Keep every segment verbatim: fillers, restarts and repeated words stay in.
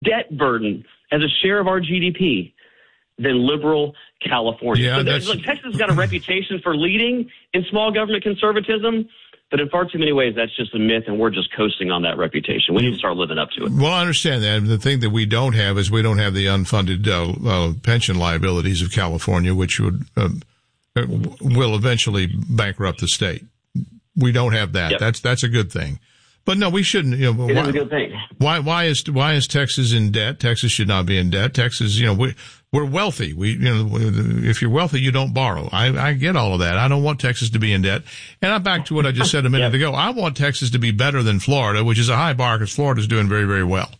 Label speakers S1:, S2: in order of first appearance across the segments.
S1: debt burden as a share of our G D P than liberal California.
S2: Yeah,
S1: so
S2: that's...
S1: look, Texas has got a reputation for leading in small government conservatism, but in far too many ways, that's just a myth, and we're just coasting on that reputation. We need to start living up to it.
S2: Well, I understand that. The thing that we don't have is we don't have the unfunded uh, uh, pension liabilities of California, which would uh, will eventually bankrupt the state. We don't have that. Yep. That's that's a good thing. But no, we shouldn't. You know,
S1: it
S2: why,
S1: is a good thing.
S2: Why why is why is Texas in debt? Texas should not be in debt. Texas, you know, we we're wealthy. We you know, if you're wealthy, you don't borrow. I I get all of that. I don't want Texas to be in debt. And I'm back to what I just said a minute yep. ago. I want Texas to be better than Florida, which is a high bar because Florida's doing very very well.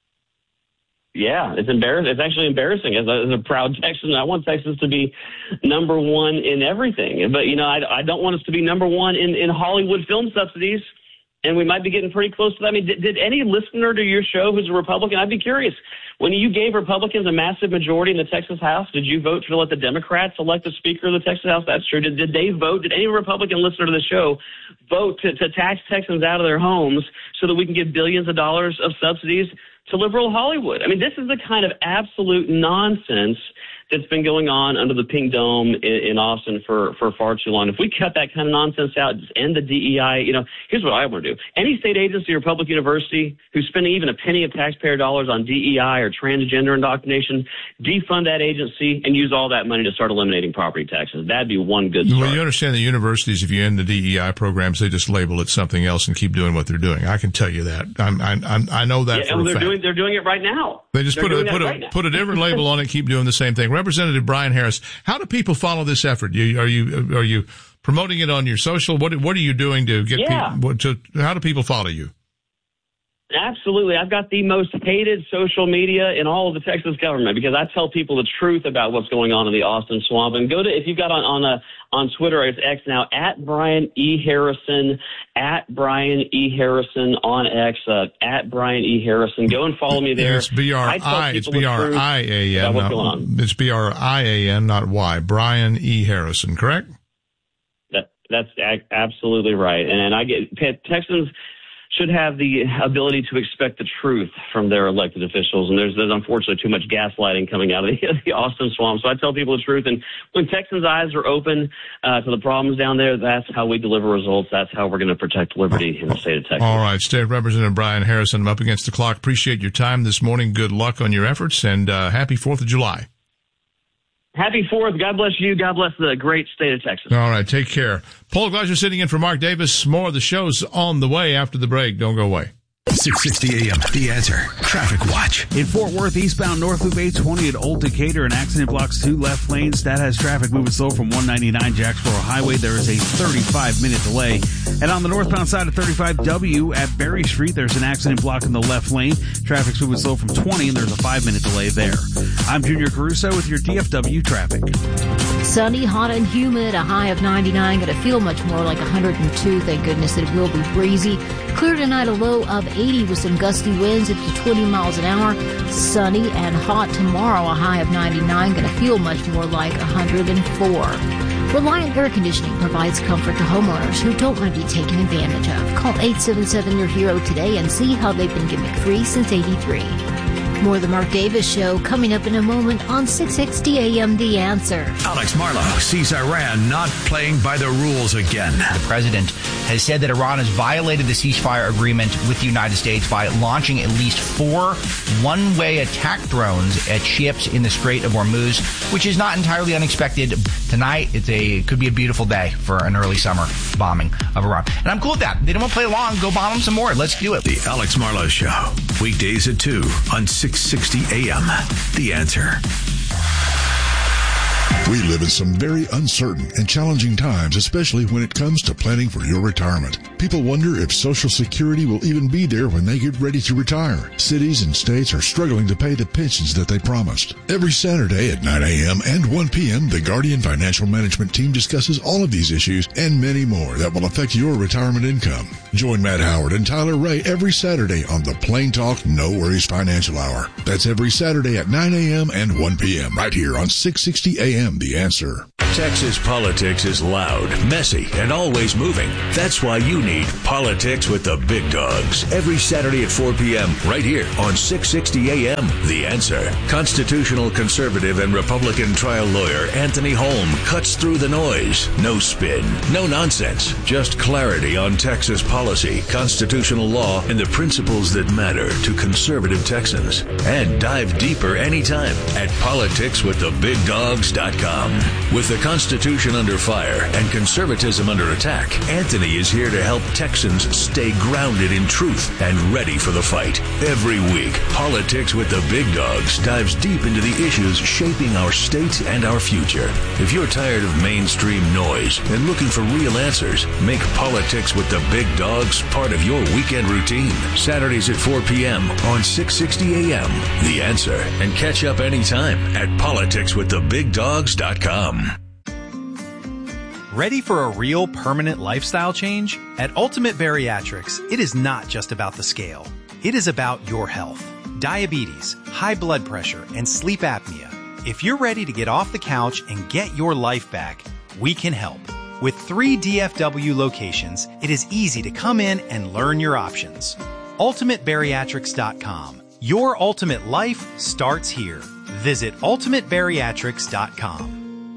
S1: Yeah, it's embarrassing. It's actually embarrassing. As a, as a proud Texan, I want Texas to be number one in everything. But you know, I, I don't want us to be number one in in Hollywood film subsidies. And we might be getting pretty close to that. I mean, did, did any listener to your show who's a Republican, I'd be curious, when you gave Republicans a massive majority in the Texas House, did you vote to let the Democrats elect the Speaker of the Texas House? That's true. Did, did they vote? Did any Republican listener to the show vote to, to tax Texans out of their homes so that we can give billions of dollars of subsidies to liberal Hollywood? I mean, this is the kind of absolute nonsense that's been going on under the Pink Dome in, in Austin for, for far too long. If we cut that kind of nonsense out, just end the D E I, you know, here's what I want to do. Any state agency or public university who's spending even a penny of taxpayer dollars on D E I or transgender indoctrination, defund that agency and use all that money to start eliminating property taxes. That'd be one good start.
S2: Well, you understand the universities, if you end the D E I programs, they just label it something else and keep doing what they're doing. I can tell you that. I'm, I'm, I know that
S1: yeah,
S2: for
S1: and
S2: a
S1: they're
S2: fact.
S1: Doing, they're doing it right now.
S2: They just
S1: they're
S2: put a, put,
S1: right
S2: a, put a different label on it, keep doing the same thing. Representative Brian Harris, how do people follow this effort? You, are you are you promoting it on your social? What what are you doing to get
S1: yeah.
S2: people? To, how do people follow you?
S1: Absolutely. I've got the most hated social media in all of the Texas government because I tell people the truth about what's going on in the Austin Swamp. And go to, if you've got on, on, a, on Twitter, it's X now, at Brian E. Harrison, at Brian E. Harrison on X, uh, at Brian E. Harrison. Go and follow me there.
S2: It's B R I, it's B R I A N.
S1: What's going on.
S2: It's B R I A N, not Y. Brian E. Harrison, correct?
S1: That, that's a- absolutely right. And, and I get, Texans should have the ability to expect the truth from their elected officials. And there's, there's unfortunately too much gaslighting coming out of the, the Austin Swamp. So I tell people the truth. And when Texans' eyes are open uh, to the problems down there, that's how we deliver results. That's how we're going to protect liberty in the state of Texas.
S2: All right. State Representative Brian Harrison, I'm up against the clock. Appreciate your time this morning. Good luck on your efforts, and uh, happy fourth of July.
S1: Happy fourth. God bless you. God bless the great state of Texas.
S2: All right. Take care. Paul Gleiser sitting in for Mark Davis. More of the show's on the way after the break. Don't go away.
S3: six sixty A M, The Answer. Traffic Watch.
S4: In Fort Worth, eastbound North Loop eight twenty at Old Decatur, an accident blocks two left lanes. That has traffic moving slow from one ninety-nine Jacksboro Highway. There is a thirty-five minute delay. And on the northbound side of thirty-five W at Berry Street, there's an accident blocking the left lane. Traffic's moving slow from twenty, and there's a five minute delay there. I'm Junior Caruso with your D F W traffic.
S5: Sunny, hot, and humid. A high of ninety-nine. Going to feel much more like one hundred two. Thank goodness it will be breezy. Clear tonight, a low of eighty with some gusty winds up to twenty miles an hour. Sunny and hot tomorrow, a high of ninety-nine. Going to feel much more like one hundred four. Reliant Air Conditioning provides comfort to homeowners who don't want to be taken advantage of. Call eight seven seven, your hero today and see how they've been gimmick-free since eighty-three. More of the Mark Davis Show coming up in a moment on six sixty A M The Answer.
S3: Alex Marlow sees Iran not playing by the rules again.
S6: The president has said that Iran has violated the ceasefire agreement with the United States by launching at least four one-way attack drones at ships in the Strait of Hormuz, which is not entirely unexpected. Tonight, it's a it could be a beautiful day for an early summer bombing of Iran. And I'm cool with that. They don't want to play along. Go bomb them some more. Let's do it.
S3: The Alex Marlow Show. Weekdays at two on six sixty A M. The Answer.
S7: We live in some very uncertain and challenging times, especially when it comes to planning for your retirement. People wonder if Social Security will even be there when they get ready to retire. Cities and states are struggling to pay the pensions that they promised. Every Saturday at nine A M and one P M, the Guardian Financial Management team discusses all of these issues and many more that will affect your retirement income. Join Matt Howard and Tyler Ray every Saturday on the Plain Talk No Worries Financial Hour. That's every Saturday at nine A M and one P M right here on six sixty A M The Answer.
S3: Texas politics is loud, messy, and always moving. That's why you need Politics with the Big Dogs every Saturday at four p.m. right here on six sixty A M. The Answer. Constitutional conservative and Republican trial lawyer Anthony Holm cuts through the noise. No spin, no nonsense, just clarity on Texas policy, constitutional law, and the principles that matter to conservative Texans. And dive deeper anytime at politics with the big dogs dot com. With the Constitution under fire and conservatism under attack, Anthony is here to help Texans stay grounded in truth and ready for the fight. Every week, Politics with the Big Dogs dives deep into the issues shaping our state and our future. If you're tired of mainstream noise and looking for real answers, make Politics with the Big Dogs part of your weekend routine. Saturdays at four p.m. on six sixty A M. The Answer. And catch up anytime at politics with the big dogs dot com.
S8: Ready for a real permanent lifestyle change? At Ultimate Bariatrics, it is not just about the scale. It is about your health. Diabetes, high blood pressure, and sleep apnea. If you're ready to get off the couch and get your life back, we can help. With three D F W locations, it is easy to come in and learn your options. ultimate bariatrics dot com. Your ultimate life starts here. Visit ultimate bariatrics dot com.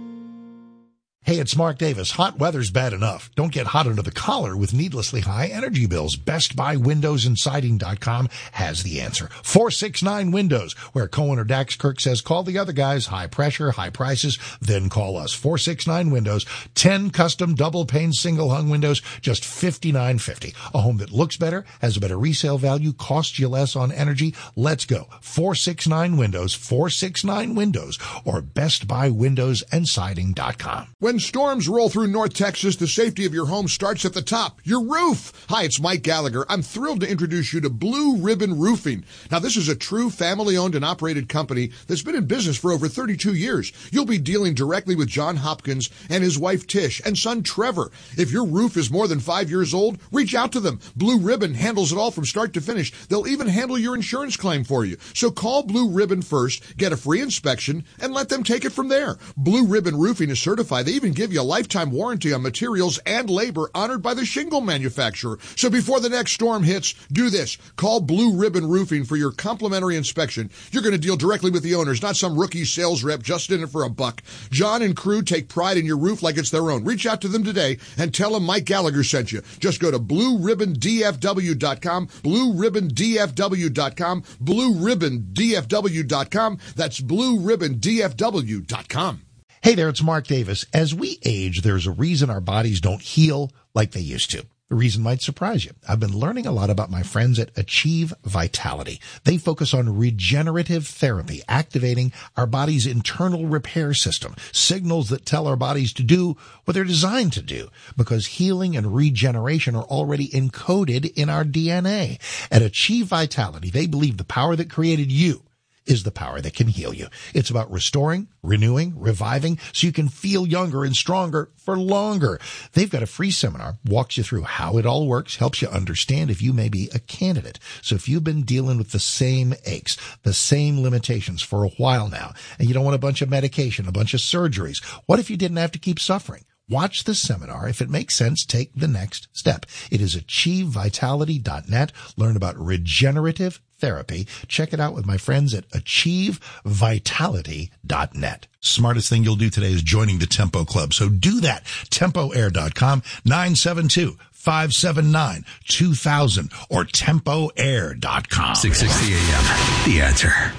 S9: Hey, it's Mark Davis. Hot weather's bad enough. Don't get hot under the collar with needlessly high energy bills. Best Buy Windows and Siding dot com has the answer. four six nine Windows, where Cohen or Dax Kirk says call the other guys. High pressure, high prices, then call us. four six nine Windows, ten custom double pane single hung windows, just fifty-nine fifty. A home that looks better, has a better resale value, costs you less on energy. Let's go. four six nine Windows, four six nine Windows, or Best Buy Windows and Siding dot com.
S7: When storms roll through North Texas, the safety of your home starts at the top, your roof. Hi, it's Mike Gallagher. I'm thrilled to introduce you to Blue Ribbon Roofing. Now, this is a true family-owned and operated company that's been in business for over thirty-two years. You'll be dealing directly with John Hopkins and his wife Tish and son Trevor. If your roof is more than five years old, reach out to them. Blue Ribbon handles it all from start to finish. They'll even handle your insurance claim for you. So call Blue Ribbon first, get a free inspection, and let them take it from there. Blue Ribbon Roofing is certified. They even give you a lifetime warranty on materials and labor honored by the shingle manufacturer. So before the next storm hits, do this. Call Blue Ribbon Roofing for your complimentary inspection. You're going to deal directly with the owners, not some rookie sales rep just in it for a buck. John and crew take pride in your roof like it's their own. Reach out to them today and tell them Mike Gallagher sent you. Just go to blue ribbon d f w dot com, blue ribbon d f w dot com, blue ribbon d f w dot com. That's blue ribbon d f w dot com.
S9: Hey there, it's Mark Davis. As we age, there's a reason our bodies don't heal like they used to. The reason might surprise you. I've been learning a lot about my friends at Achieve Vitality. They focus on regenerative therapy, activating our body's internal repair system, signals that tell our bodies to do what they're designed to do, because healing and regeneration are already encoded in our D N A. At Achieve Vitality, they believe the power that created you is the power that can heal you. It's about restoring, renewing, reviving, so you can feel younger and stronger for longer. They've got a free seminar, walks you through how it all works, helps you understand if you may be a candidate. So if you've been dealing with the same aches, the same limitations for a while now, and you don't want a bunch of medication, a bunch of surgeries, what if you didn't have to keep suffering? Watch the seminar. If it makes sense, take the next step. It is achieve vitality dot net. Learn about regenerative therapy. Check it out with my friends at achieve vitality dot net. Smartest thing you'll do today is joining the Tempo Club. So do that. tempo air dot com, nine seven two, five seven nine, two thousand, or tempo air dot com.
S3: six sixty A M. The Answer.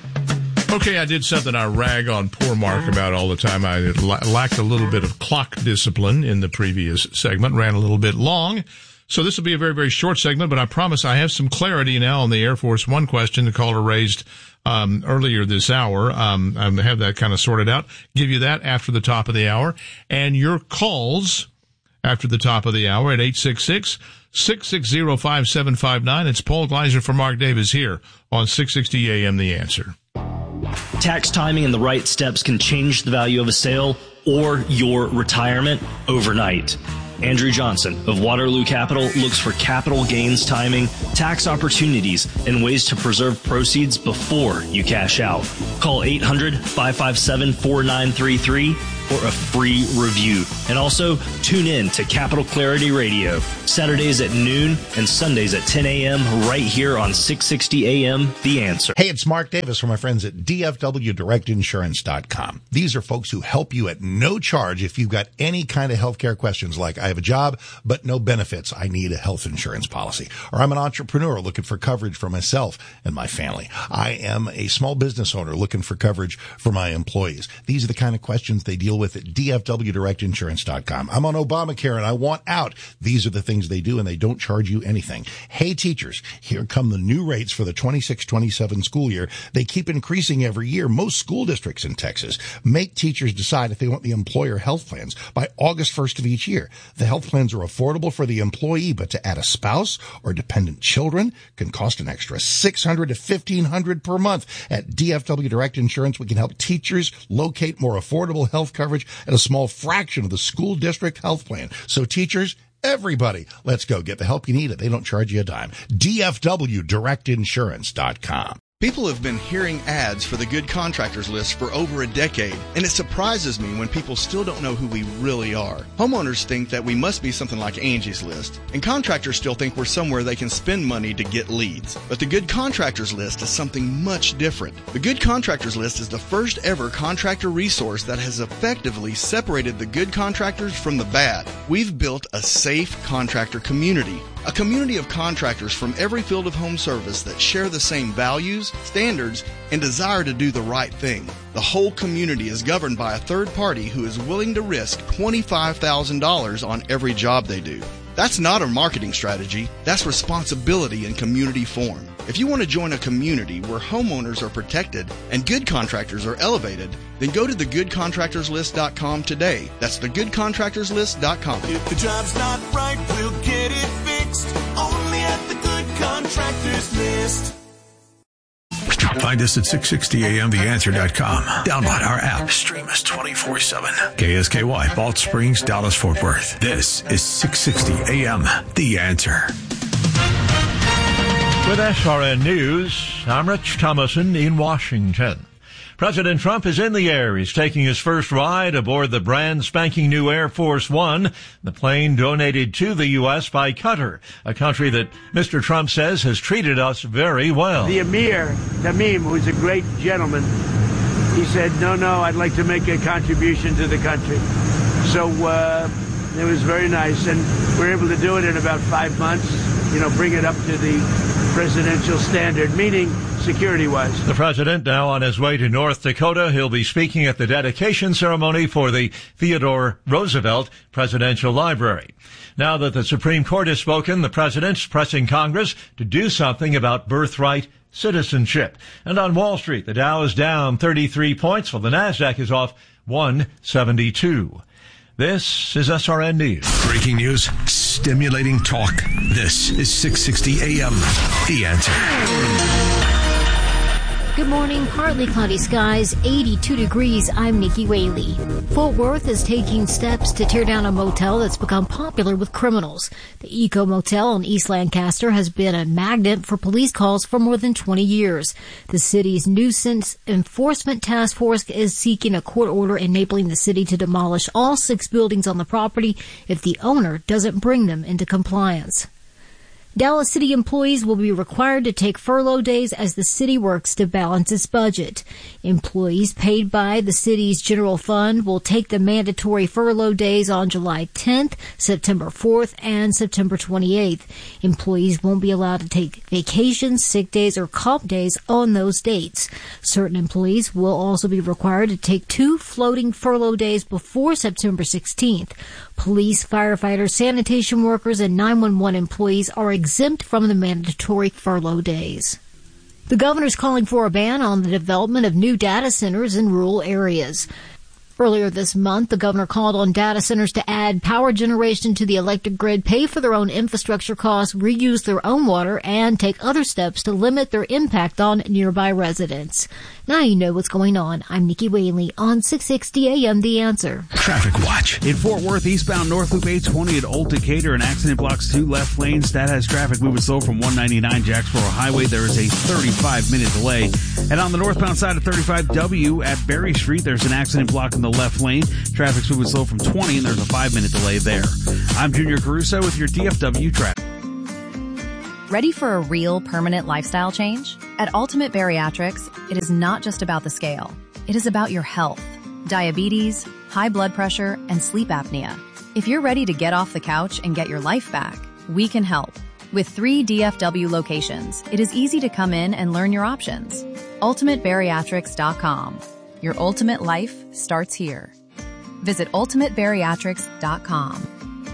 S2: Okay, I did something I rag on poor Mark about all the time. I lacked a little bit of clock discipline in the previous segment, ran a little bit long. So this will be a very, very short segment, but I promise I have some clarity now on the Air Force One question the caller raised um earlier this hour. Um I have that kind of sorted out. Give you that after the top of the hour. And your calls after the top of the hour at eight six six, six six zero, five seven five nine. It's Paul Gleiser for Mark Davis here on six sixty A M The Answer.
S10: Tax timing and the right steps can change the value of a sale or your retirement overnight. Andrew Johnson of Waterloo Capital looks for capital gains timing, tax opportunities, and ways to preserve proceeds before you cash out. Call eight hundred, five five seven, four nine three three, or a free review. And also tune in to Capital Clarity Radio, Saturdays at noon and Sundays at ten a.m. right here on six sixty A M The Answer.
S9: Hey, it's Mark Davis from my friends at D F W Direct Insurance dot com. These are folks who help you at no charge if you've got any kind of healthcare questions like I have a job but no benefits. I need a health insurance policy. Or I'm an entrepreneur looking for coverage for myself and my family. I am a small business owner looking for coverage for my employees. These are the kind of questions they deal with at D F W Direct Insurance dot com. I'm on Obamacare and I want out. These are the things they do and they don't charge you anything. Hey teachers, here come the new rates for the twenty-six twenty-seven school year. They keep increasing every year. Most school districts in Texas make teachers decide if they want the employer health plans by August first of each year. The health plans are affordable for the employee, but to add a spouse or dependent children can cost an extra six hundred dollars to fifteen hundred dollars per month. At D F W Direct Insurance, we can help teachers locate more affordable health coverage at a small fraction of the school district health plan. So teachers, everybody, let's go get the help you need. They don't charge you a dime. D F W Direct Insurance dot com.
S11: People have been hearing ads for the Good Contractors List for over a decade, and it surprises me when people still don't know who we really are. Homeowners think that we must be something like Angie's List, and contractors still think we're somewhere they can spend money to get leads. But the Good Contractors List is something much different. The Good Contractors List is the first ever contractor resource that has effectively separated the good contractors from the bad. We've built a safe contractor community. A community of contractors from every field of home service that share the same values, standards, and desire to do the right thing. The whole community is governed by a third party who is willing to risk twenty-five thousand dollars on every job they do. That's not a marketing strategy. That's responsibility in community form. If you want to join a community where homeowners are protected and good contractors are elevated, then go to the good contractors list dot com today. That's the good contractors list dot com.
S12: If the job's not right, we'll get it fixed. Only at the Good Contractors List.
S3: Find us at six sixty A M the answer dot com. Download our app. Stream us twenty-four seven. K S K Y, Balch Springs, Dallas, Fort Worth. This is six sixty A M The Answer.
S13: With S R N News, I'm Rich Thomason in Washington. President Trump is in the air. He's taking his first ride aboard the brand spanking new Air Force One, the plane donated to the U S by Qatar, a country that Mister Trump says has treated us very well.
S14: The Emir Tamim, who's a great gentleman, he said, no, no, I'd like to make a contribution to the country. So uh, it was very nice, and we were able to do it in about five months, you know, bring it up to the presidential standard, meaning security-wise.
S13: The president now on his way to North Dakota. He'll be speaking at the dedication ceremony for the Theodore Roosevelt Presidential Library. Now that the Supreme Court has spoken, the president's pressing Congress to do something about birthright citizenship. And on Wall Street, the Dow is down thirty-three points, while the NASDAQ is off one seventy-two. This is S R N News.
S3: Breaking news, stimulating talk. This is six sixty A M The Answer.
S5: Good morning. Partly cloudy skies, eighty-two degrees. I'm Nikki Whaley. Fort Worth is taking steps to tear down a motel that's become popular with criminals. The Eco Motel in East Lancaster has been a magnet for police calls for more than twenty years. The city's nuisance enforcement task force is seeking a court order enabling the city to demolish all six buildings on the property if the owner doesn't bring them into compliance. Dallas City employees will be required to take furlough days as the city works to balance its budget. Employees paid by the city's general fund will take the mandatory furlough days on July tenth, September fourth, and September twenty-eighth. Employees won't be allowed to take vacations, sick days, or comp days on those dates. Certain employees will also be required to take two floating furlough days before September sixteenth. Police, firefighters, sanitation workers, and nine one one employees are exempt from the mandatory furlough days. The governor's calling for a ban on the development of new data centers in rural areas. Earlier this month, the governor called on data centers to add power generation to the electric grid, pay for their own infrastructure costs, reuse their own water, and take other steps to limit their impact on nearby residents. Now you know what's going on. I'm Nikki Whaley on six sixty A M The Answer.
S3: Traffic Watch.
S4: In Fort Worth, eastbound North Loop eight twenty at Old Decatur, an accident blocks two left lanes. That has traffic moving slow from one ninety-nine Jacksboro Highway. There is a thirty-five minute delay. And on the northbound side of thirty-five W at Berry Street, there's an accident blocking the left lane. Traffic's moving slow from twenty, and there's a five-minute delay there. I'm Junior Caruso with your D F W traffic.
S15: Ready for a real permanent lifestyle change? At Ultimate Bariatrics, it is not just about the scale. It is about your health, diabetes, high blood pressure, and sleep apnea. If you're ready to get off the couch and get your life back, we can help. With three D F W locations, it is easy to come in and learn your options. ultimate bariatrics dot com. Your ultimate life starts here. Visit ultimate bariatrics dot com.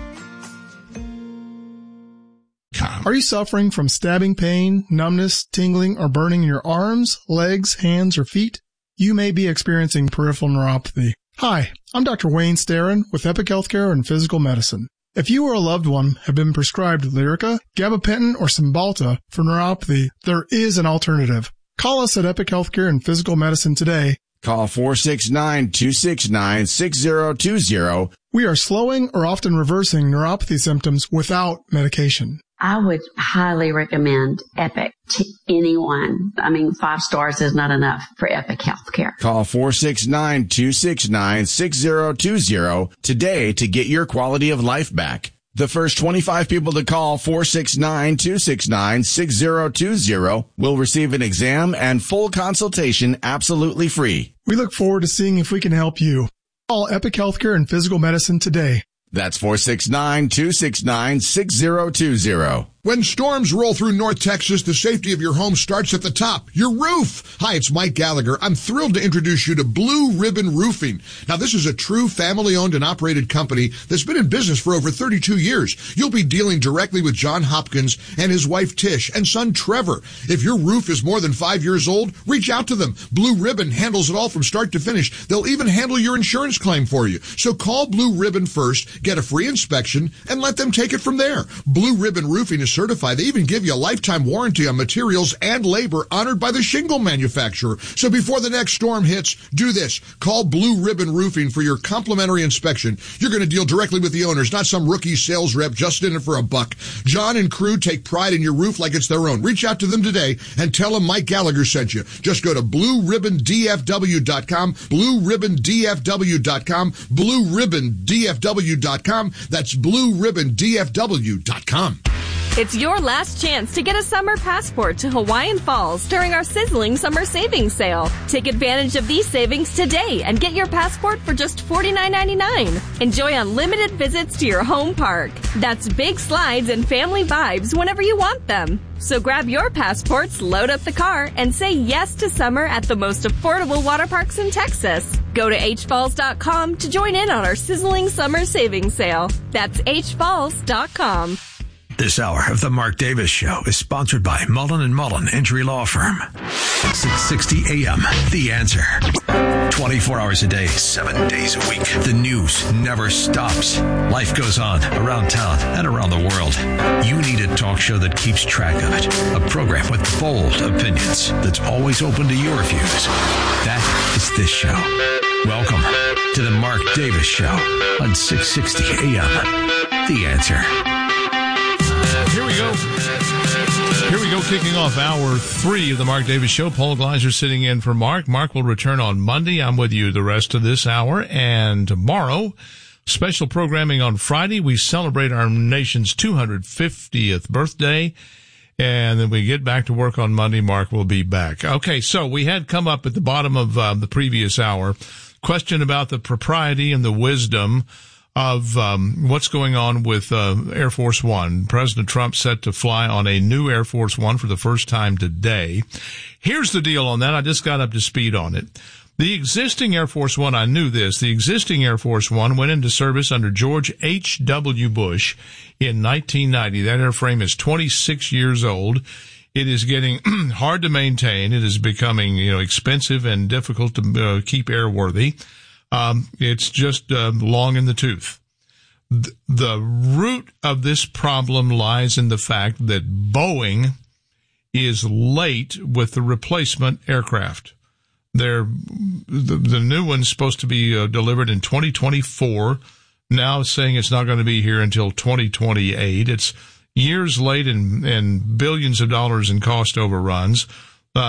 S16: Are you suffering from stabbing pain, numbness, tingling, or burning in your arms, legs, hands, or feet? You may be experiencing peripheral neuropathy. Hi, I'm Doctor Wayne Starrin with Epic Healthcare and Physical Medicine. If you or a loved one have been prescribed Lyrica, gabapentin, or Cymbalta for neuropathy, there is an alternative. Call us at Epic Healthcare and Physical Medicine today.
S17: Call four six nine, two six nine, six zero two zero.
S16: We are slowing or often reversing neuropathy symptoms without medication.
S18: I would highly recommend Epic to anyone. I mean, five stars is not enough for Epic Healthcare.
S17: Call four six nine, two six nine, six zero two zero today to get your quality of life back. The first twenty-five people to call four six nine, two six nine, six zero two zero will receive an exam and full consultation absolutely free.
S16: We look forward to seeing if we can help you. Call Epic Healthcare and Physical Medicine today.
S17: That's four six nine, two six nine, six zero two zero.
S7: When storms roll through North Texas, the safety of your home starts at the top, your roof. Hi, it's Mike Gallagher. I'm thrilled to introduce you to Blue Ribbon Roofing. Now, this is a true family-owned and operated company that's been in business for over thirty-two years. You'll be dealing directly with John Hopkins and his wife Tish and son Trevor. If your roof is more than five years old, reach out to them. Blue Ribbon handles it all from start to finish. They'll even handle your insurance claim for you. So call Blue Ribbon first, get a free inspection, and let them take it from there. Blue Ribbon Roofing is certified. They even give you a lifetime warranty on materials and labor honored by the shingle manufacturer. So before the next storm hits, do this. Call Blue Ribbon Roofing for your complimentary inspection. You're going to deal directly with the owners, not some rookie sales rep just in it for a buck. John and crew take pride in your roof like it's their own. Reach out to them today and tell them Mike Gallagher sent you. Just go to blue ribbon d f w dot com, blue ribbon d f w dot com, blue ribbon d f w dot com. That's blue ribbon d f w dot com.
S19: It's your last chance to get a summer passport to Hawaiian Falls during our sizzling summer savings sale. Take advantage of these savings today and get your passport for just forty-nine ninety-nine. Enjoy unlimited visits to your home park. That's big slides and family vibes whenever you want them. So grab your passports, load up the car, and say yes to summer at the most affordable water parks in Texas. Go to h falls dot com to join in on our sizzling summer savings sale. That's h falls dot com.
S20: This hour of the Mark Davis Show is sponsored by Mullen and Mullen Injury Law Firm. six sixty A M, The Answer. twenty-four hours a day, seven days a week. The news never stops. Life goes on around town and around the world. You need a talk show that keeps track of it. A program with bold opinions that's always open to your views. That is this show. Welcome to the Mark Davis Show on six sixty A M, The Answer.
S2: Here we go. Here we go, kicking off hour three of the Mark Davis Show. Paul Gleiser sitting in for Mark. Mark will return on Monday. I'm with you the rest of this hour. And tomorrow, special programming on Friday. We celebrate our nation's two hundred fiftieth birthday. And then we get back to work on Monday. Mark will be back. Okay, so we had come up at the bottom of uh, the previous hour, question about the propriety and the wisdom of um, what's going on with uh, Air Force One. President Trump set to fly on a new Air Force One for the first time today. Here's the deal on that. I just got up to speed on it. The existing Air Force One, I knew this, the existing Air Force One went into service under George H W. Bush in nineteen ninety. That airframe is twenty-six years old. It is getting hard to maintain. It is becoming, you know, expensive and difficult to uh, keep airworthy. Um, it's just uh, long in the tooth. The, the root of this problem lies in the fact that Boeing is late with the replacement aircraft. They're, the, the new one's supposed to be uh, delivered in twenty twenty-four. Now it's saying it's not going to be here until twenty twenty-eight. It's years late and, and billions of dollars in cost overruns. Um,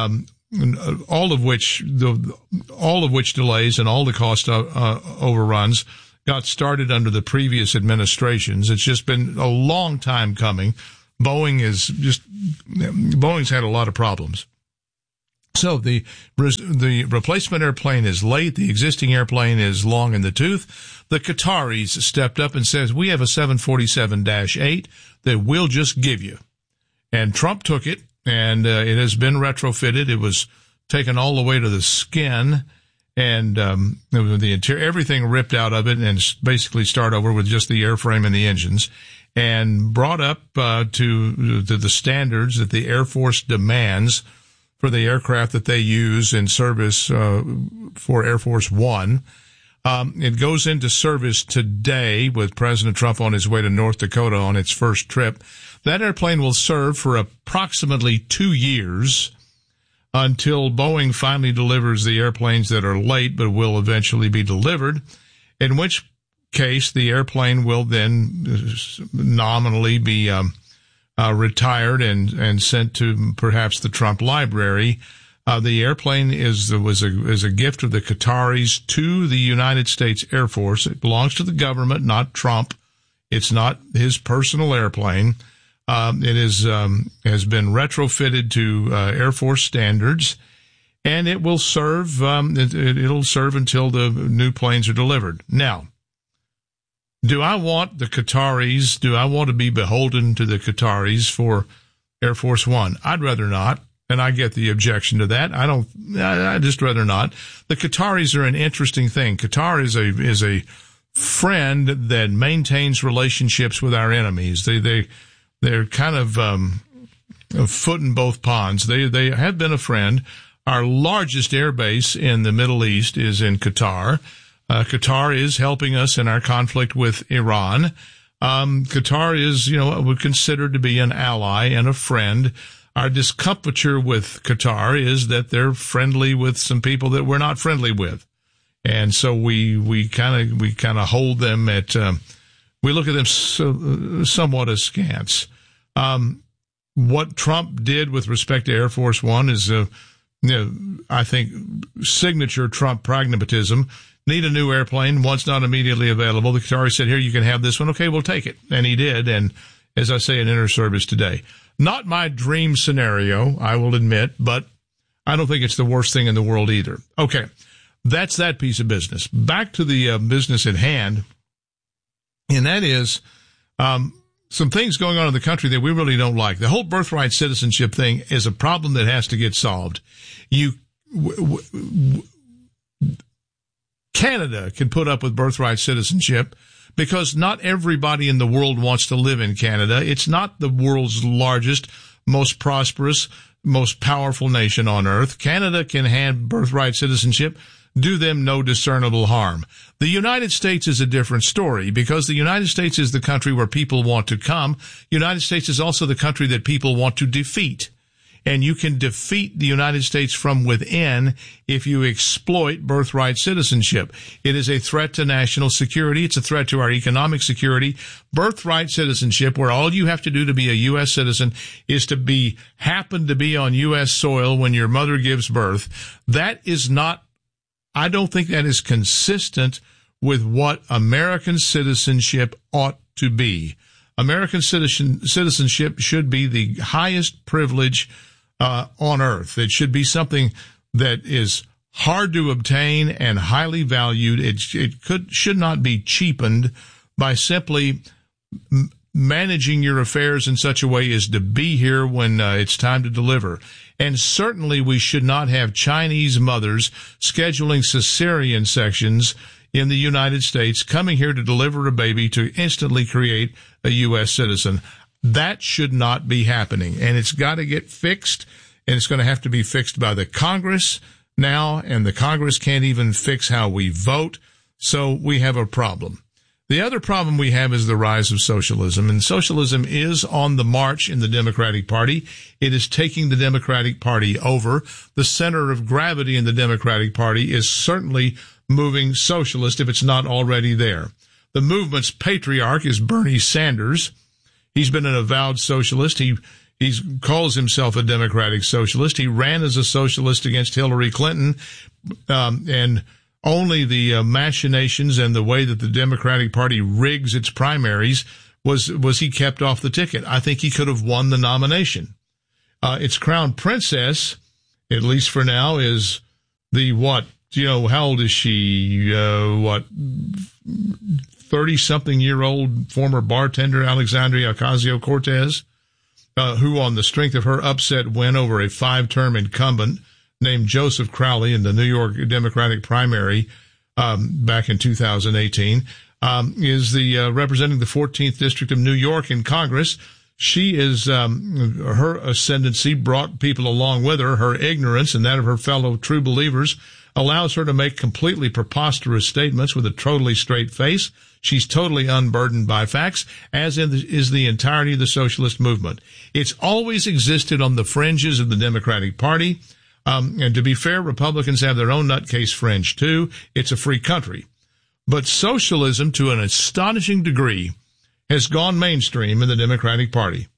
S2: all of which the all of which delays and all the cost uh, uh, overruns got started under the previous administrations. It's just been a long time coming. Boeing is just Boeing's had a lot of problems. So the the replacement airplane is late. The existing airplane is long in the tooth. The Qataris stepped up and says, we have a seven forty-seven dash eight that we'll just give you. And Trump took it, and uh, it has been retrofitted. It was taken all the way to the skin, and um, the interior, everything ripped out of it, and basically start over with just the airframe and the engines, and brought up uh, to, to the standards that the Air Force demands for the aircraft that they use in service uh, for Air Force One. Um, it goes into service today with President Trump on his way to North Dakota on its first trip. That airplane will serve for approximately two years until Boeing finally delivers the airplanes that are late but will eventually be delivered, in which case the airplane will then nominally be um, uh, retired and, and sent to perhaps the Trump Library. Uh, the airplane is was a is a gift of the Qataris to the United States Air Force. It belongs to the government, not Trump. It's not his personal airplane. Um, it is um, has been retrofitted to uh, Air Force standards, and it will serve. Um, it, it'll serve until the new planes are delivered. Now, do I want the Qataris? Do I want to be beholden to the Qataris for Air Force One? I'd rather not. And I get the objection to that. I don't, I, I just rather not. The Qataris are an interesting thing. Qatar is a, is a friend that maintains relationships with our enemies. They, they, they're kind of, um, a foot in both ponds. They, they have been a friend. Our largest air base in the Middle East is in Qatar. Uh, Qatar is helping us in our conflict with Iran. Um, Qatar is, you know, would considered to be an ally and a friend. Our discomfiture with Qatar is that they're friendly with some people that we're not friendly with. And so we, we kind of, we kind of hold them at, um, we look at them so, somewhat askance. Um, what Trump did with respect to Air Force One is, uh, you know, I think signature Trump pragmatism. Need a new airplane. One's not immediately available. The Qataris said, here, you can have this one. Okay, we'll take it. And he did. And as I say, in inner service today. Not my dream scenario, I will admit, but I don't think it's the worst thing in the world either. Okay, that's that piece of business. Back to the uh, business at hand, and that is um, some things going on in the country that we really don't like. The whole birthright citizenship thing is a problem that has to get solved. You, w- w- Canada can put up with birthright citizenship, because not everybody in the world wants to live in Canada. It's not the world's largest, most prosperous, most powerful nation on earth. Canada can have birthright citizenship, do them no discernible harm. The United States is a different story, because the United States is the country where people want to come. United States is also the country that people want to defeat. And you can defeat the United States from within if you exploit birthright citizenship. It is a threat to national security. It's a threat to our economic security. Birthright citizenship, where all you have to do to be a U S citizen is to be, happen to be on U S soil when your mother gives birth. That is not, I don't think that is consistent with what American citizenship ought to be. American citizen, citizenship should be the highest privilege Uh, on earth. It should be something that is hard to obtain and highly valued. It, it could, should not be cheapened by simply m- managing your affairs in such a way as to be here when uh, it's time to deliver. And certainly we should not have Chinese mothers scheduling cesarean sections in the United States, coming here to deliver a baby to instantly create a U S citizen. That should not be happening, and it's got to get fixed, and it's going to have to be fixed by the Congress now, and the Congress can't even fix how we vote, so we have a problem. The other problem we have is the rise of socialism, and socialism is on the march in the Democratic Party. It is taking the Democratic Party over. The center of gravity in the Democratic Party is certainly moving socialist, if it's not already there. The movement's patriarch is Bernie Sanders. He's been an avowed socialist. He He calls himself a democratic socialist. He ran as a socialist against Hillary Clinton, um, and only the uh, machinations and the way that the Democratic Party rigs its primaries was was he kept off the ticket. I think he could have won the nomination. Uh, its crown princess, at least for now, is the what? You know, how old is she? Uh, what? thirty-something-year-old former bartender Alexandria Ocasio-Cortez. Uh, who, on the strength of her upset win over a five-term incumbent named Joseph Crowley in the New York Democratic primary um, back in two thousand eighteen, um, is the uh, representing the fourteenth District of New York in Congress. She is um, her ascendancy brought people along with her. Her ignorance and that of her fellow true believers allows her to make completely preposterous statements with a totally straight face. She's totally unburdened by facts, as in the, is the entirety of the socialist movement. It's always existed on the fringes of the Democratic Party. Um, and to be fair, Republicans have their own nutcase fringe, too. It's a free country. But socialism, to an astonishing degree, has gone mainstream in the Democratic Party.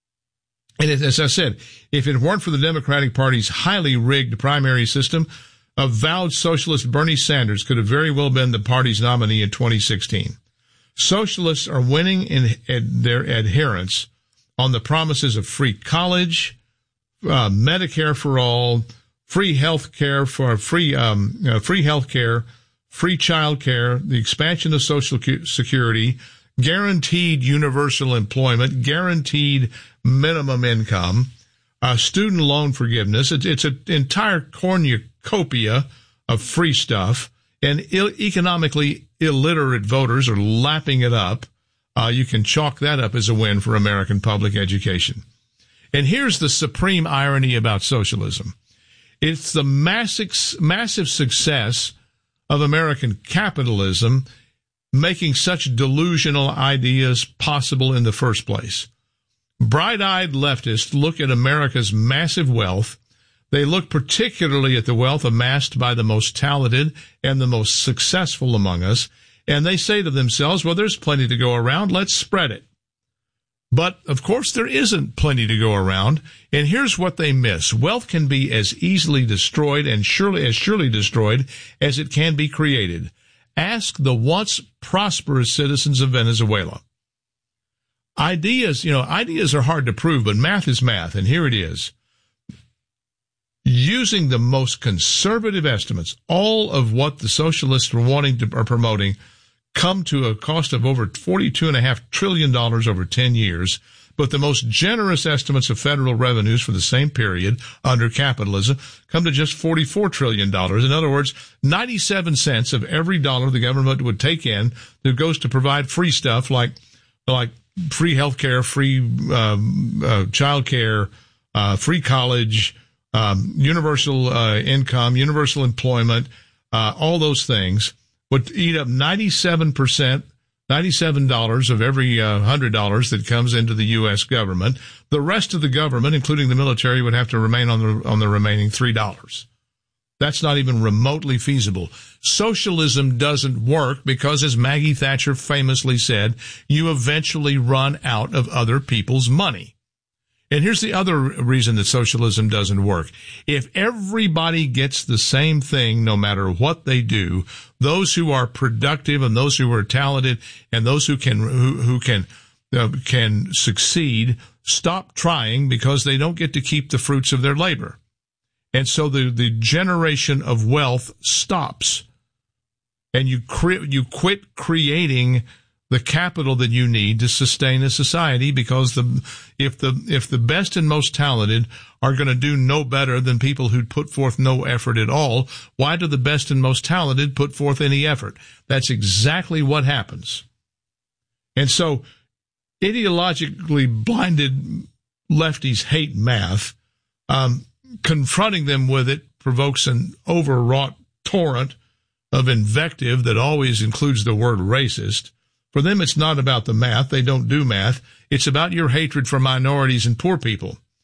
S2: And as I said, if it weren't for the Democratic Party's highly rigged primary system, avowed socialist Bernie Sanders could have very well been the party's nominee in twenty sixteen. Socialists are winning in their adherence on the promises of free college, uh, Medicare for all, free health care for free, um, uh, free health care, free child care, the expansion of Social Security, guaranteed universal employment, guaranteed minimum income, uh, student loan forgiveness. It's, it's an entire cornucopia of free stuff, and Ill- economically illiterate voters are lapping it up. Uh, you can chalk that up as a win for American public education. And here's the supreme irony about socialism. It's the massive, massive success of American capitalism making such delusional ideas possible in the first place. Bright-eyed leftists look at America's massive wealth. They look particularly at the wealth amassed by the most talented and the most successful among us, and they say to themselves, well, there's plenty to go around. Let's spread it. But, of course, there isn't plenty to go around, and here's what they miss. Wealth can be as easily destroyed and surely as surely destroyed as it can be created. Ask the once prosperous citizens of Venezuela. Ideas, you know, ideas are hard to prove, but math is math, and here it is. Using the most conservative estimates, all of what the socialists are wanting to, are promoting, come to a cost of over forty-two point five trillion dollars over ten years, but the most generous estimates of federal revenues for the same period under capitalism come to just forty-four trillion dollars. In other words, ninety-seven cents of every dollar the government would take in that goes to provide free stuff like, like free health care, free um, uh, child care, uh, free college, um, universal uh, income, universal employment, uh, all those things would eat up ninety-seven percent, ninety-seven dollars of every uh, one hundred dollars that comes into the U S government. The rest of the government, including the military, would have to remain on the on the remaining three dollars. That's not even remotely feasible. Socialism doesn't work because, as Maggie Thatcher famously said, you eventually run out of other people's money. And here's the other reason that socialism doesn't work. If everybody gets the same thing, no matter what they do, those who are productive and those who are talented and those who can who, who can uh, can succeed stop trying because they don't get to keep the fruits of their labor. And so the, the generation of wealth stops. And you cre- you quit creating the capital that you need to sustain a society, because the if the if the best and most talented are going to do no better than people who put forth no effort at all, why do the best and most talented put forth any effort? That's exactly what happens. And so ideologically blinded lefties hate math. Um, confronting them with it provokes an overwrought torrent of invective that always includes the word racist. For them, it's not about the math. They don't do math. It's about your hatred for minorities and poor people.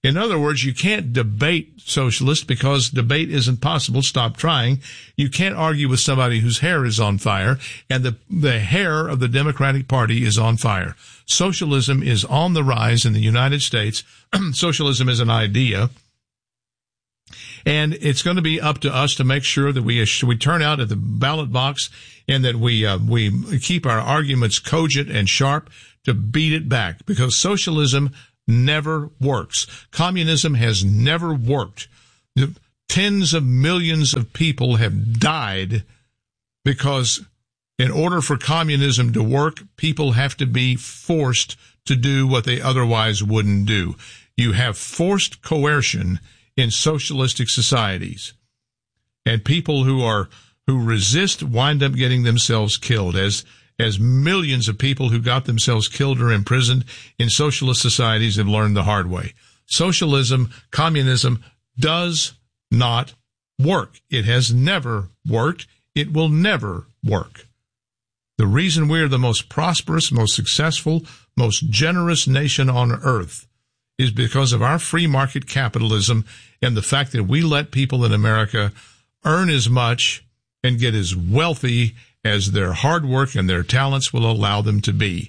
S2: In other words, you can't debate socialists because debate isn't possible. Stop trying. You can't argue with somebody whose hair is on fire, and the, the hair of the Democratic Party is on fire. Socialism is on the rise in the United States. Socialism is an idea. And it's going to be up to us to make sure that we we turn out at the ballot box and that we uh, we keep our arguments cogent and sharp to beat it back, because socialism never works. Communism has never worked. Tens of millions of people have died because in order for communism to work, people have to be forced to do what they otherwise wouldn't do. You have forced coercion in socialistic societies, and people who are who resist wind up getting themselves killed, as as millions of people who got themselves killed or imprisoned in socialist societies have learned the hard way. Socialism, communism does not work. It has never worked. It will never work. The reason we're the most prosperous, most successful, most generous nation on earth is because of our free market capitalism and the fact that we let people in America earn as much and get as wealthy as their hard work and their talents will allow them to be.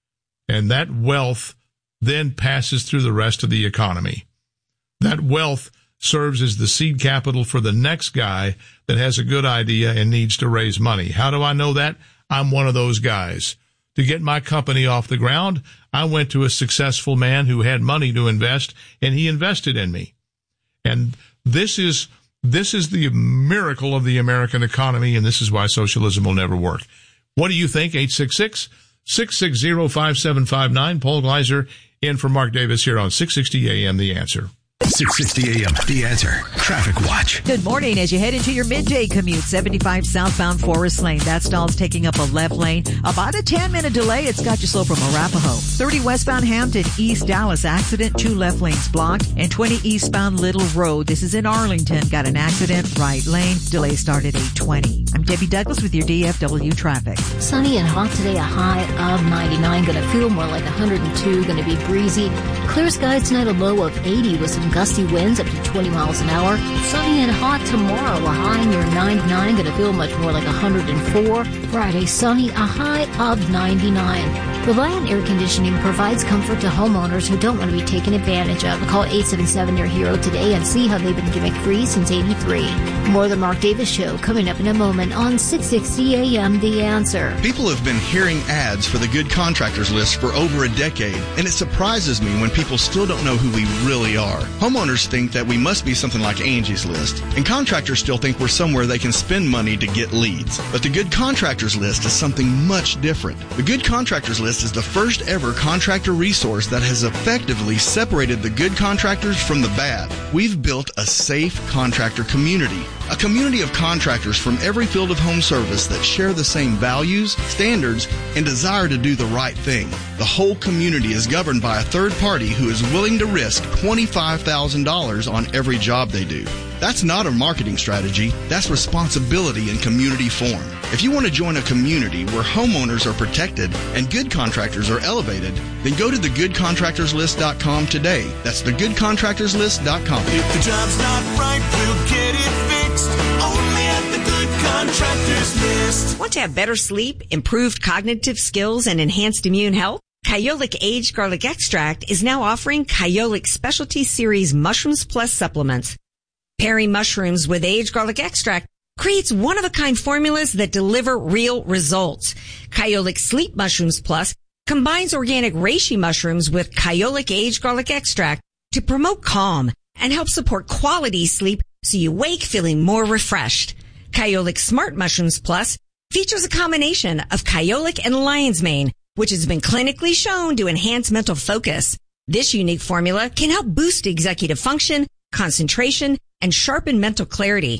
S2: And that wealth then passes through the rest of the economy. That wealth serves as the seed capital for the next guy that has a good idea and needs to raise money. How do I know that? I'm one of those guys. To get my company off the ground, I went to a successful man who had money to invest, and he invested in me. And this is this is the miracle of the American economy, and this is why socialism will never work. What do you think? eight six six, six six zero, five seven five nine. Paul Gleiser in for Mark Davis here on six sixty A M The Answer.
S20: six sixty A M, The Answer. Traffic Watch.
S21: Good morning. As you head into your midday commute, seventy-five southbound Forest Lane. That stall's taking up a left lane. About a ten-minute delay. It's got you slow from Arapahoe. thirty westbound Hampton, East Dallas accident. Two left lanes blocked. And twenty eastbound Little Road. This is in Arlington. Got an accident. Right lane. Delay started eight twenty. I'm Debbie Douglas with your D F W traffic.
S5: Sunny and hot today. A high of ninety-nine. Going to feel more like one hundred two. Going to be breezy. Clear skies tonight. A low of eighty with some gusty winds up to twenty miles an hour. Sunny and hot tomorrow. A high near ninety-nine. Going to feel much more like one hundred four. Friday, sunny. A high of ninety-nine. Reliant Air Conditioning provides comfort to homeowners who don't want to be taken advantage of. Call eight seven seven, your hero today and see how they've been gimmick free since eighty-three. More of the Mark Davis Show coming up in a moment on six sixty A M The Answer.
S11: People have been hearing ads for the Good Contractors List for over a decade, and it surprises me when people still don't know who we really are. Homeowners think that we must be something like Angie's List, and contractors still think we're somewhere they can spend money to get leads. But the Good Contractors List is something much different. The Good Contractors List is the first ever contractor resource that has effectively separated the good contractors from the bad. We've built a safe contractor community, a community of contractors from every field of home service that share the same values, standards, and desire to do the right thing. The whole community is governed by a third party who is willing to risk twenty-five thousand dollars on every job they do. That's not a marketing strategy. That's responsibility in community form. If you want to join a community where homeowners are protected and good contractors are elevated, then go to the good contractors list dot com today. That's the good contractors list dot com.
S12: If the job's not right, we'll get it fixed. Only at the Good Contractors List.
S22: Want to have better sleep, improved cognitive skills, and enhanced immune health? Kyolic Aged Garlic Extract is now offering Kyolic Specialty Series Mushrooms Plus supplements. Pairing mushrooms with aged garlic extract creates one-of-a-kind formulas that deliver real results. Kyolic Sleep Mushrooms Plus combines organic reishi mushrooms with Kyolic Aged Garlic Extract to promote calm and help support quality sleep so you wake feeling more refreshed. Kyolic Smart Mushrooms Plus features a combination of Kyolic and lion's mane, which has been clinically shown to enhance mental focus. This unique formula can help boost executive function, concentration, and sharpen mental clarity.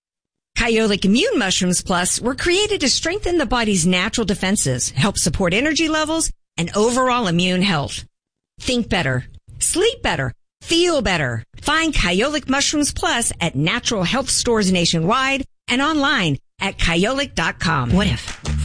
S22: Kyolic Immune Mushrooms Plus were created to strengthen the body's natural defenses, help support energy levels, and overall immune health. Think better, sleep better, feel better. Find Kyolic Mushrooms Plus at natural health stores nationwide and online at kyolic dot com.
S21: What if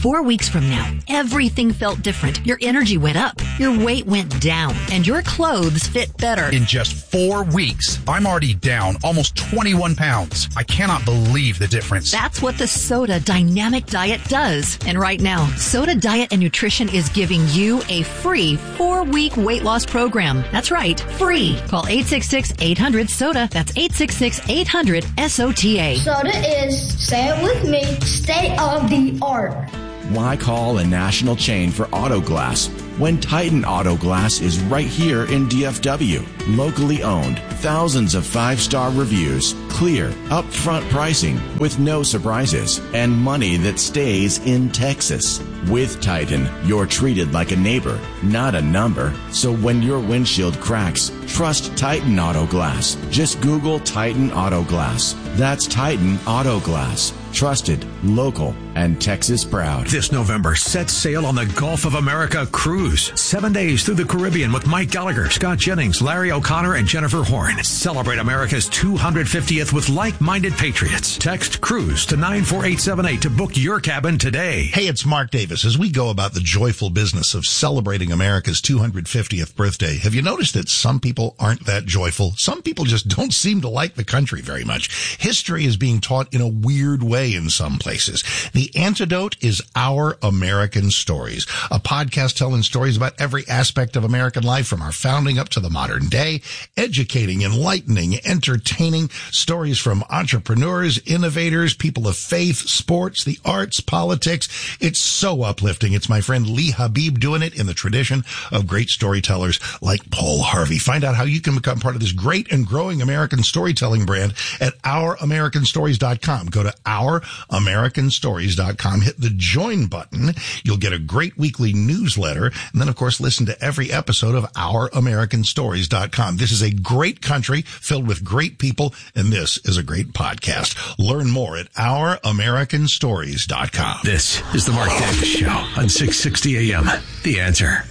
S21: Four weeks from now, everything felt different. Your energy went up, your weight went down, and your clothes fit better.
S1: In just four weeks, I'm already down almost twenty-one pounds. I cannot believe the difference.
S21: That's what the Soda Dynamic Diet does. And right now, Soda Diet and Nutrition is giving you a free four-week weight loss program. That's right, free. Call eight six six, eight hundred, SODA. That's eight six six, eight hundred, S O T A.
S6: Soda is, say it with me, state of the art.
S17: Why call a national chain for auto glass when Titan Auto Glass is right here in D F W? Locally owned, thousands of five-star reviews, clear, upfront pricing with no surprises, and money that stays in Texas. With Titan, you're treated like a neighbor, not a number. So when your windshield cracks, trust Titan Auto Glass. Just Google Titan Auto Glass. That's Titan Auto Glass. Trusted, local, and Texas proud.
S20: This November, set sail on the Gulf of America cruise. Seven days through the Caribbean with Mike Gallagher, Scott Jennings, Larry O'Connor, and Jennifer Horn. Celebrate America's two hundred fiftieth with like-minded patriots. Text CRUISE to nine four eight seven eight to book your cabin today.
S9: Hey, it's Mark Davis. As we go about the joyful business of celebrating America's two hundred fiftieth birthday, have you noticed that some people aren't that joyful? Some people just don't seem to like the country very much. History is being taught in a weird way in some places. The antidote is Our American Stories, a podcast telling stories about every aspect of American life from our founding up to the modern day, educating, enlightening, entertaining, stories from entrepreneurs, innovators, people of faith, sports, the arts, politics. It's so uplifting. It's my friend Lee Habib doing it in the tradition of great storytellers like Paul Harvey. Find out how you can become part of this great and growing American storytelling brand at our american stories dot com. Go to our american stories dot com, hit the join button. You'll get a great weekly newsletter, and then, of course, listen to every episode of our american stories dot com. This is a great country filled with great people, and this is a great podcast. Learn more at our american stories dot com.
S20: This is the Mark Davis Show on six sixty A M. The Answer.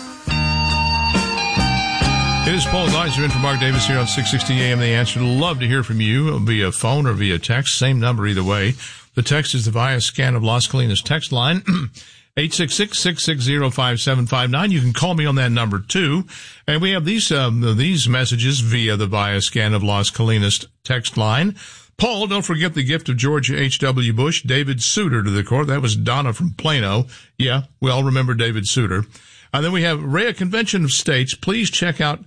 S2: It is Paul Geiser in for Mark Davis here on six sixty A M. The Answer. Love to hear from you via phone or via text. Same number either way. The text is the Via Scan of Las Colinas text line, eight six six, six six zero, five seven five nine. You can call me on that number too. And we have these um, these messages via the Via Scan of Las Colinas text line. Paul, don't forget the gift of George H W. Bush, David Souter to the court. That was Donna from Plano. Yeah, we all remember David Souter. And then we have Rhea Convention of States. Please check out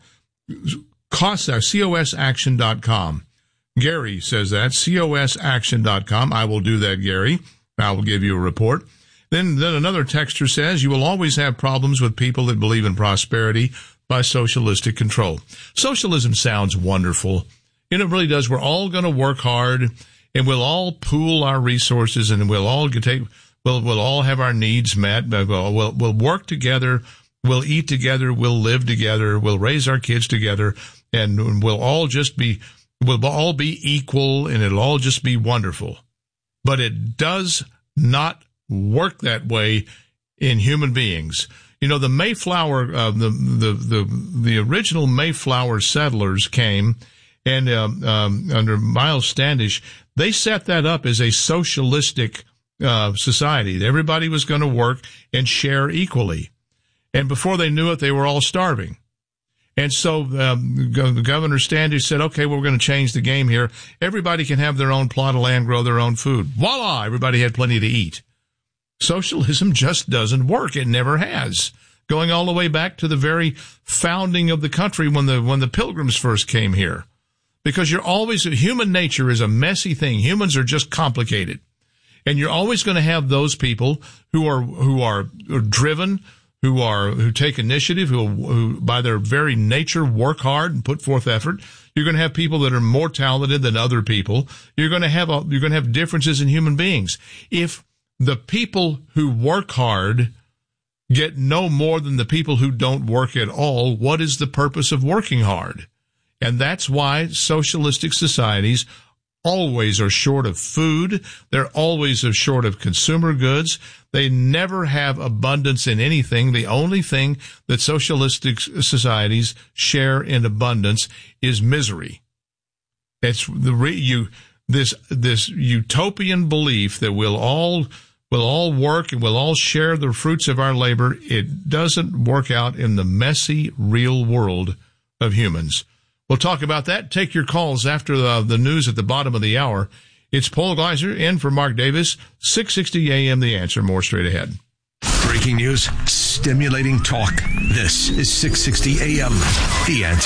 S2: COSA, C O S action dot com. Gary says that, C O S action dot com. I will do that, Gary. I will give you a report. Then, then another texter says, you will always have problems with people that believe in prosperity by socialistic control. Socialism sounds wonderful. And it really does. We're all going to work hard, and we'll all pool our resources, and we'll all take, we'll, we'll all have our needs met. We'll, we'll, we'll work together. We'll eat together. We'll live together. We'll raise our kids together, and we'll all just be, we'll all be equal, and it'll all just be wonderful. But it does not work that way in human beings. You know, the Mayflower, uh, the, the, the, the original Mayflower settlers came, and, um, um, under Miles Standish, they set that up as a socialistic, uh, society. Everybody was going to work and share equally. And before they knew it, they were all starving. And so um, Governor Standish said, okay, well, we're going to change the game here. Everybody can have their own plot of land, grow their own food. Voila! Everybody had plenty to eat. Socialism just doesn't work. It never has. Going all the way back to the very founding of the country when the when the Pilgrims first came here. Because you're always, human nature is a messy thing. Humans are just complicated. And you're always going to have those people who are who are, are driven, who are, who take initiative, who, who by their very nature work hard and put forth effort. You're going to have people that are more talented than other people. You're going to have, a, you're going to have differences in human beings. If the people who work hard get no more than the people who don't work at all, what is the purpose of working hard? And that's why socialistic societies always are short of food. They're always are short of consumer goods. They never have abundance in anything. The only thing that socialistic societies share in abundance is misery. It's the re, you this this utopian belief that we'll all We'll all work and we'll all share the fruits of our labor. It doesn't work out in the messy, real world of humans. We'll talk about that. Take your calls after the, the news at the bottom of the hour. It's Paul Gleiser in for Mark Davis, six sixty A M The Answer. More straight ahead.
S20: Breaking news, stimulating talk. This is six sixty A M The Answer.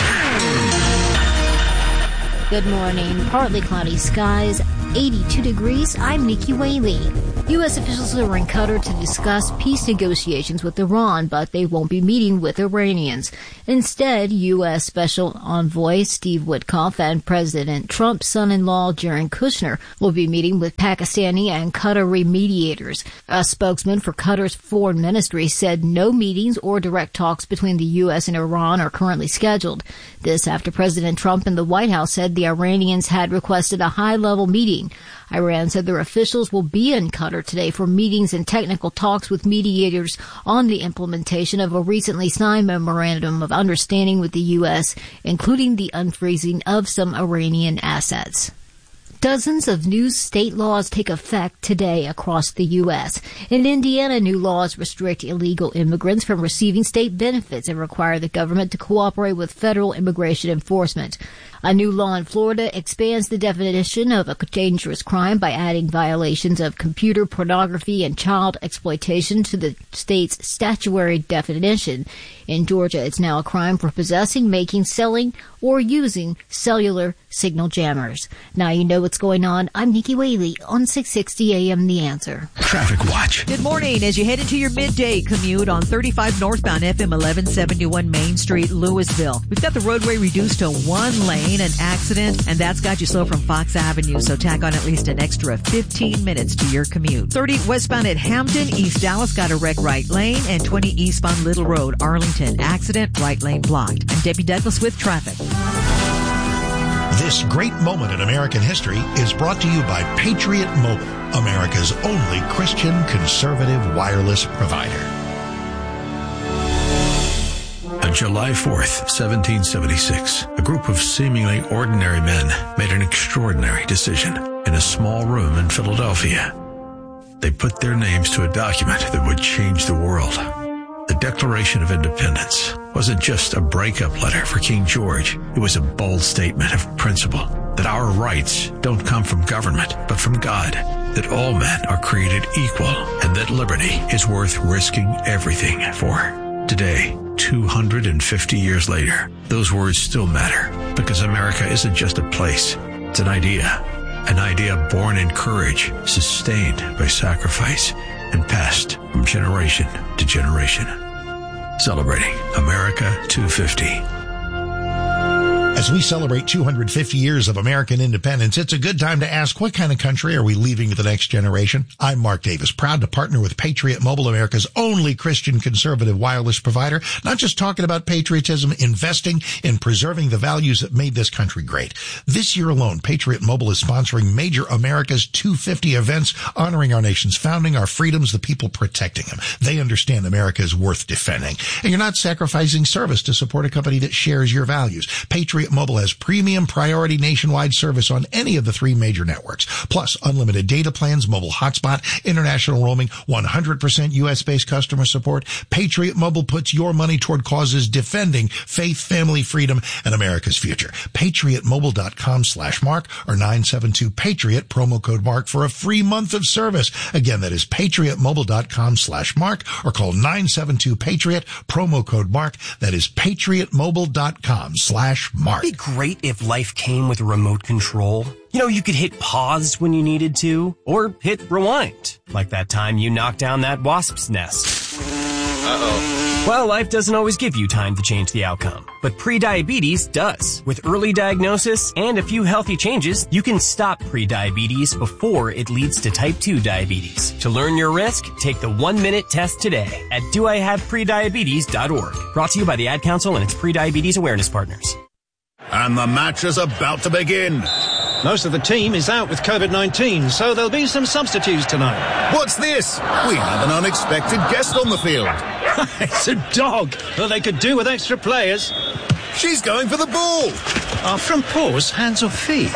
S5: Good morning. Partly cloudy skies, eighty-two degrees. I'm Nikki Whaley. U S officials are in Qatar to discuss peace negotiations with Iran, but they won't be meeting with Iranians. Instead, U S Special Envoy Steve Witkoff and President Trump's son-in-law Jared Kushner will be meeting with Pakistani and Qatari mediators. A spokesman for Qatar's foreign ministry said no meetings or direct talks between the U S and Iran are currently scheduled. This after President Trump and the White House said the Iranians had requested a high-level meeting. Iran said their officials will be in Qatar today for meetings and technical talks with mediators on the implementation of a recently signed memorandum of understanding with the U S, including the unfreezing of some Iranian assets. Dozens of new state laws take effect today across the U S. In Indiana, new laws restrict illegal immigrants from receiving state benefits and require the government to cooperate with federal immigration enforcement. A new law in Florida expands the definition of a dangerous crime by adding violations of computer pornography and child exploitation to the state's statutory definition. In Georgia, it's now a crime for possessing, making, selling, or using cellular signal jammers. Now you know what's going on. I'm Nikki Whaley on six sixty A M The Answer.
S20: Traffic Watch.
S21: Good morning. As you head into your midday commute on thirty-five northbound F M eleven seventy-one Main Street, Louisville. We've got the roadway reduced to one lane, an accident, and that's got you slow from Fox Avenue, so tack on at least an extra fifteen minutes to your commute. thirty westbound at Hampton, East Dallas, got a wreck right lane, and twenty eastbound Little Road, Arlington, accident, right lane blocked. I'm Debbie Douglas with traffic.
S9: This great moment in American history is brought to you by Patriot Mobile, America's only Christian conservative wireless provider.
S20: On July fourth, seventeen seventy-six, a group of seemingly ordinary men made an extraordinary decision in a small room in Philadelphia. They put their names to a document that would change the world. The Declaration of Independence wasn't just a breakup letter for King George. It was a bold statement of principle that our rights don't come from government, but from God, that all men are created equal, and that liberty is worth risking everything for. Today, two hundred fifty years later, those words still matter, because America isn't just a place. It's an idea. An idea born in courage, sustained by sacrifice, and passed from generation to generation. Celebrating America two fifty.
S9: As we celebrate two hundred fifty years of American independence, it's a good time to ask, what kind of country are we leaving to the next generation? I'm Mark Davis, proud to partner with Patriot Mobile, America's only Christian conservative wireless provider. Not just talking about patriotism, investing in preserving the values that made this country great. This year alone, Patriot Mobile is sponsoring major America's two hundred fifty events, honoring our nation's founding, our freedoms, the people protecting them. They understand America is worth defending. And you're not sacrificing service to support a company that shares your values. Patriot Mobile has premium priority nationwide service on any of the three major networks, plus unlimited data plans, mobile hotspot, international roaming, one hundred percent U S-based customer support. Patriot Mobile puts your money toward causes defending faith, family, freedom, and America's future. PatriotMobile.com slash Mark or nine seven two Patriot, promo code Mark for a free month of service. Again, that is PatriotMobile.com slash Mark or call nine seven two Patriot, promo code Mark. That is PatriotMobile.com slash Mark.
S8: It'd be great if life came with a remote control. You know, you could hit pause when you needed to, or hit rewind, like that time you knocked down that wasp's nest. Uh-oh. Well, life doesn't always give you time to change the outcome, but prediabetes does. With early diagnosis and a few healthy changes, you can stop prediabetes before it leads to type two diabetes. To learn your risk, take the one-minute test today at do I have prediabetes dot org. Brought to you by the Ad Council and its prediabetes awareness partners.
S10: And the match is about to begin.
S23: Most of the team is out with covid nineteen, so there'll be some substitutes tonight.
S10: What's this? We have an unexpected guest on the field.
S23: It's a dog. Well, they could do with extra players.
S10: She's going for the ball.
S23: Are front paws hands or feet?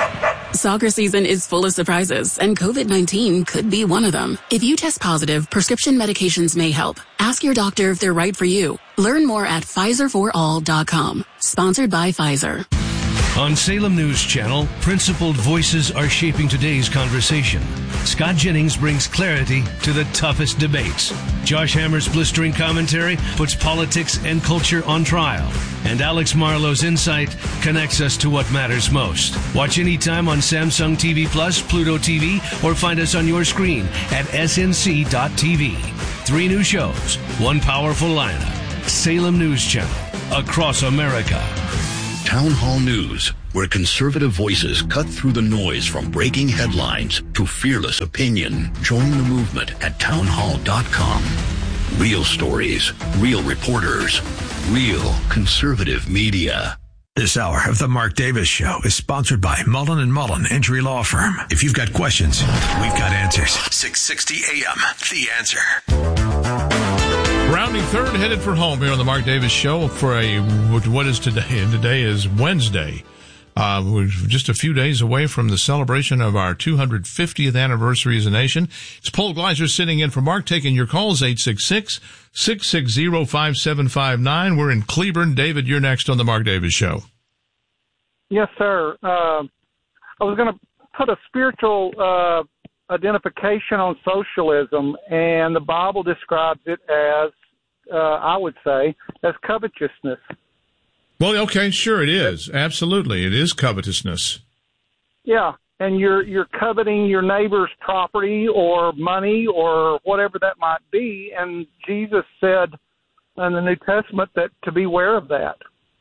S3: Soccer season is full of surprises, and COVID nineteen could be one of them. If you test positive, prescription medications may help. Ask your doctor if they're right for you. Learn more at Pfizer for all dot com. Sponsored by Pfizer.
S13: On Salem News Channel, principled voices are shaping today's conversation. Scott Jennings brings clarity to the toughest debates. Josh Hammer's blistering commentary puts politics and culture on trial. And Alex Marlowe's insight connects us to what matters most. Watch anytime on Samsung T V Plus, Pluto T V, or find us on your screen at S N C dot T V. Three new shows, one powerful lineup. Salem News Channel, across America.
S14: Town Hall News, where conservative voices cut through the noise from breaking headlines to fearless opinion. Join the movement at town hall dot com. Real stories, real reporters, real conservative media.
S20: This hour of the Mark Davis Show is sponsored by Mullen and Mullen Injury Law Firm. If you've got questions, we've got answers. six sixty A M, The Answer.
S2: Rounding third, headed for home here on the Mark Davis Show for a, what is today? And today is Wednesday. Uh, we're just a few days away from the celebration of our two hundred fiftieth anniversary as a nation. It's Paul Gleiser sitting in for Mark, taking your calls, eight six six, six six zero, five seven five nine. We're in Cleburne. David, you're next on the Mark Davis Show.
S24: Yes, sir. Uh, I was going to put a spiritual uh, identification on socialism, and the Bible describes it as, uh, I would say, as covetousness.
S2: Well, okay, sure, it is. Absolutely, it is covetousness.
S24: Yeah, and you're you're coveting your neighbor's property or money or whatever that might be, and Jesus said in the New Testament that to beware of that.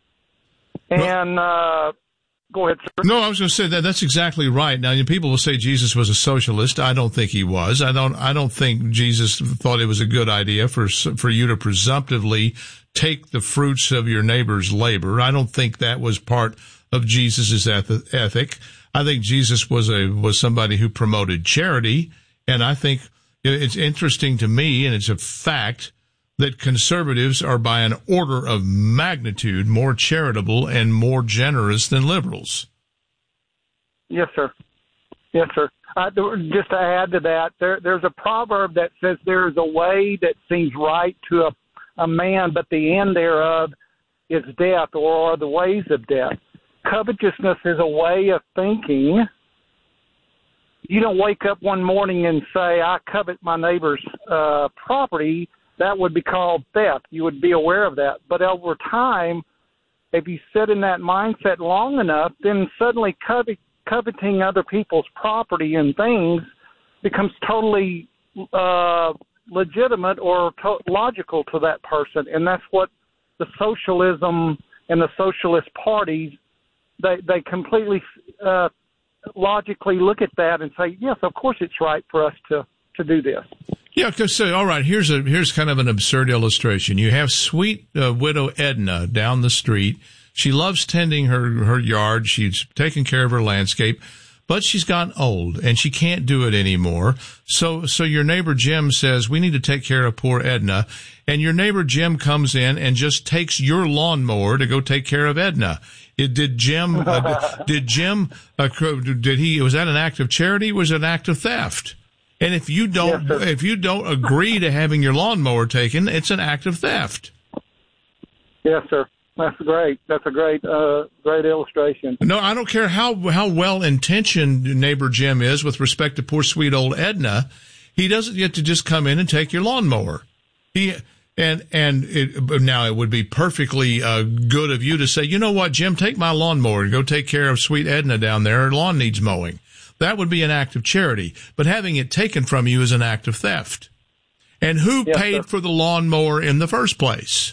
S24: And uh, go ahead, sir.
S2: No, I was going to say that that's exactly right. Now, people will say Jesus was a socialist. I don't think he was. I don't. I don't think Jesus thought it was a good idea for for you to presumptively take the fruits of your neighbor's labor. I don't think that was part of Jesus's ethic. I think Jesus was a was somebody who promoted charity, and I think it's interesting to me, and it's a fact, that conservatives are by an order of magnitude more charitable and more generous than liberals.
S24: Yes, sir. Yes, sir. Uh, just to add to that, there, there's a proverb that says there is a way that seems right to a a man, but the end thereof is death, or the ways of death. Covetousness is a way of thinking. You don't wake up one morning and say, I covet my neighbor's uh, property. That would be called theft. You would be aware of that. But over time, if you sit in that mindset long enough, then suddenly covet, coveting other people's property and things becomes totally uh legitimate or to- logical to that person, and that's what the socialism and the socialist parties, they they completely uh, logically look at that and say, yes, of course it's right for us to, to do this.
S2: Yeah, because so, all right, here's a here's kind of an absurd illustration. You have sweet uh, widow Edna down the street. She loves tending her her yard. She's taking care of her landscape. But she's gotten old and she can't do it anymore. So, so your neighbor Jim says, we need to take care of poor Edna. And your neighbor Jim comes in and just takes your lawnmower to go take care of Edna. It, did Jim, uh, did Jim, uh, did he, was that an act of charity or was it an act of theft? And if you don't, yes, if you don't agree to having your lawnmower taken, it's an act of theft.
S24: Yes, sir. That's great. That's a great, uh, great illustration.
S2: No, I don't care how how well intentioned neighbor Jim is with respect to poor sweet old Edna. He doesn't get to just come in and take your lawnmower. He and and it, now it would be perfectly uh, good of you to say, you know what, Jim, take my lawnmower and go take care of sweet Edna down there. Her lawn needs mowing. That would be an act of charity. But having it taken from you is an act of theft. And who yes, paid sir. for the lawnmower in the first place?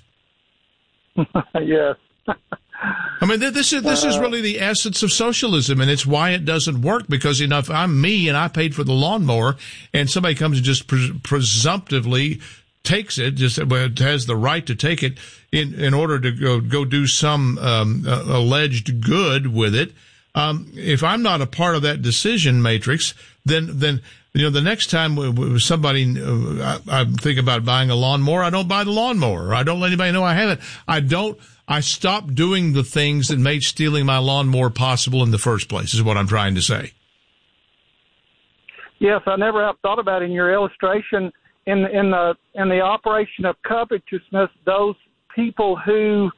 S24: Yes.
S2: I mean, this is this is really the essence of socialism, and it's why it doesn't work. Because you know, if I'm me and I paid for the lawnmower, and somebody comes and just pres- presumptively takes it, just has the right to take it in in order to go go do some um, uh, alleged good with it. Um, if I'm not a part of that decision matrix, then then. You know, the next time somebody, uh, I, I think about buying a lawnmower, I don't buy the lawnmower. I don't let anybody know I have it. I don't, I stopped doing the things that made stealing my lawnmower possible in the first place, is what I'm trying to say.
S24: Yes, I never have thought about in your illustration in in the in the operation of covetousness, those people who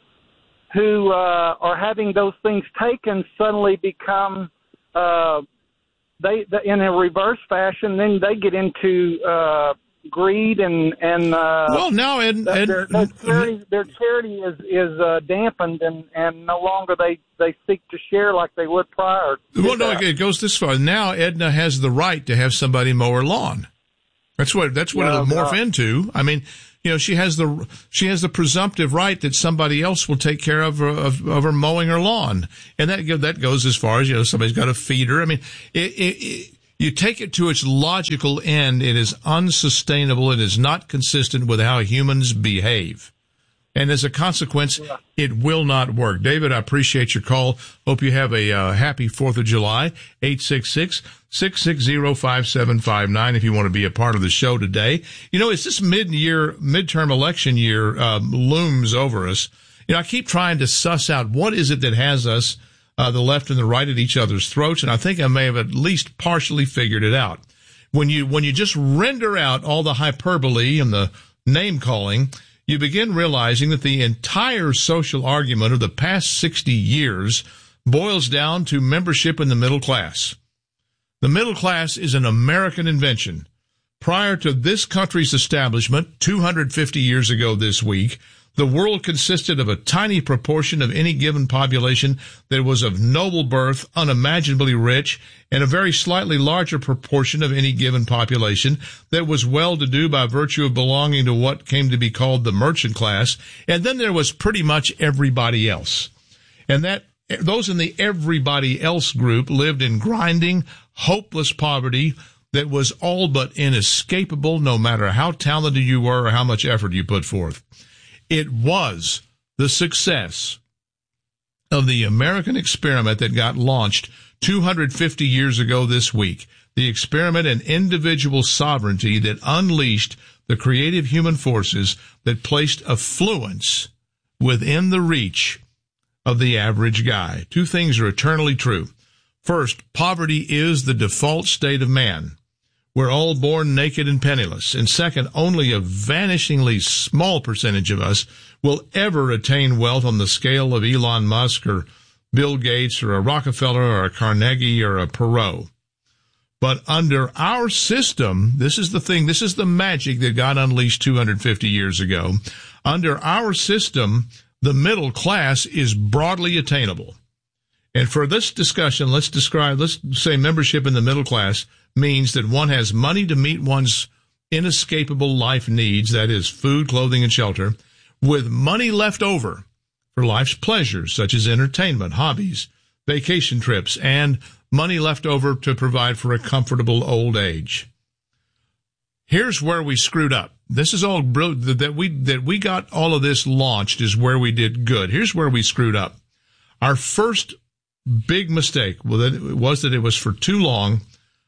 S24: who uh, are having those things taken suddenly become uh, they, they in a reverse fashion. Then they get into uh, greed and and uh,
S2: well now and, and
S24: their, their charity, their charity is is uh, dampened and, and no longer they, they seek to share like they would prior.
S2: Well, no, it goes this far. Now Edna has the right to have somebody mow her lawn. That's what that's what
S24: Yeah,
S2: it'll morph
S24: uh,
S2: into. I mean, you know, she has the she has the presumptive right that somebody else will take care of her, of, of her mowing her lawn, and that that goes as far as, you know, somebody's got to feed her. I mean, it, it, it, you take it to its logical end, it is unsustainable. It is not consistent with how humans behave. And as a consequence, it will not work. David, I appreciate your call. Hope you have a uh, happy fourth of July. eight six six, six six zero, five seven five nine if you want to be a part of the show today. You know, as this mid-year, midterm election year um, looms over us, you know, I keep trying to suss out what is it that has us, uh, the left and the right, at each other's throats, and I think I may have at least partially figured it out. When you when you just render out all the hyperbole and the name-calling, you begin realizing that the entire social argument of the past sixty years boils down to membership in the middle class. The middle class is an American invention. Prior to this country's establishment, two hundred fifty years ago this week, the world consisted of a tiny proportion of any given population that was of noble birth, unimaginably rich, and a very slightly larger proportion of any given population that was well-to-do by virtue of belonging to what came to be called the merchant class. And then there was pretty much everybody else. And that those in the everybody else group lived in grinding, hopeless poverty that was all but inescapable, no matter how talented you were or how much effort you put forth. It was the success of the American experiment that got launched two hundred fifty years ago this week, the experiment in individual sovereignty that unleashed the creative human forces that placed affluence within the reach of the average guy. Two things are eternally true. First, poverty is the default state of man. We're all born naked and penniless. And second, only a vanishingly small percentage of us will ever attain wealth on the scale of Elon Musk or Bill Gates or a Rockefeller or a Carnegie or a Perot. But under our system, this is the thing, this is the magic that got unleashed two hundred fifty years ago. Under our system, the middle class is broadly attainable. And for this discussion, let's describe, let's say membership in the middle class means that one has money to meet one's inescapable life needs, that is food, clothing, and shelter, with money left over for life's pleasures, such as entertainment, hobbies, vacation trips, and money left over to provide for a comfortable old age. Here's where we screwed up. This is all brilliant. That we, that we got all of this launched is where we did good. Here's where we screwed up. Our first big mistake was that it was for too long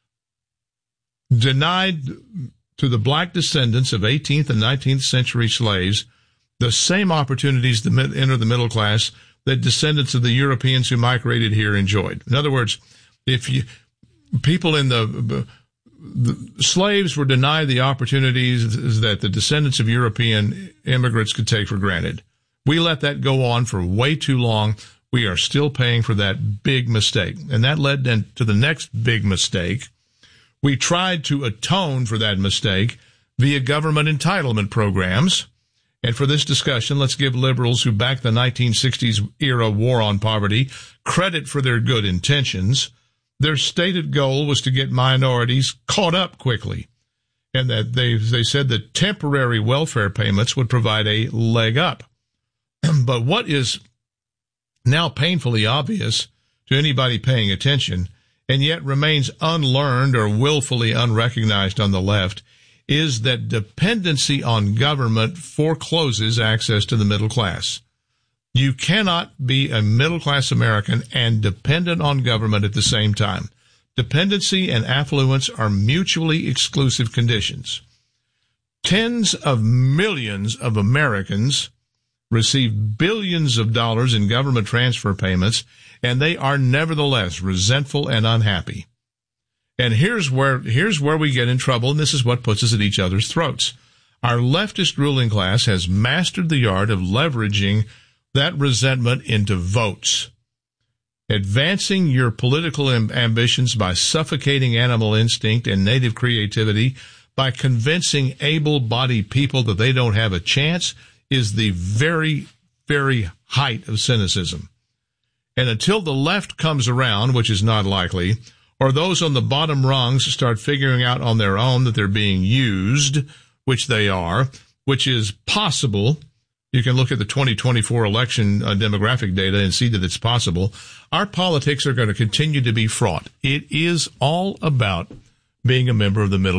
S2: denied to the black descendants of eighteenth and nineteenth century slaves the same opportunities to enter the middle class that descendants of the Europeans who migrated here enjoyed. In other words, if you people in the, the slaves were denied the opportunities that the descendants of European immigrants could take for granted. We let that go on for way too long. We are still paying for that big mistake. And that led then to the next big mistake. We tried to atone for that mistake via government entitlement programs. And for this discussion, let's give liberals who backed the nineteen sixties era war on poverty credit for their good intentions. Their stated goal was to get minorities caught up quickly, and that they they said that temporary welfare payments would provide a leg up. But what is now painfully obvious to anybody paying attention, and yet remains unlearned or willfully unrecognized on the left, is that dependency on government forecloses access to the middle class. You cannot be a middle-class American and dependent on government at the same time. Dependency and affluence are mutually exclusive conditions. Tens of millions of Americans receive billions of dollars in government transfer payments, and they are nevertheless resentful and unhappy. And here's where, here's where we get in trouble, and this is what puts us at each other's throats. Our leftist ruling class has mastered the art of leveraging that resentment into votes. Advancing your political amb- ambitions by suffocating animal instinct and native creativity, by convincing able-bodied people that they don't have a chance, is the very, very height of cynicism. And until the left comes around, which is not likely, or those on the bottom rungs start figuring out on their own that they're being used, which they are, which is possible. You can look at the twenty twenty-four election uh, demographic data and see that it's possible. Our politics are going to continue to be fraught. It is all about being a member of the middle